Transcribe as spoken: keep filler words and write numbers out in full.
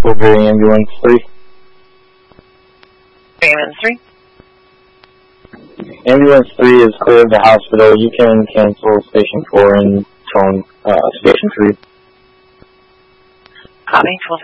Over ambulance three. Ambulance three? Ambulance three is clear of the hospital. You can cancel station four and phone uh, station three. Copy.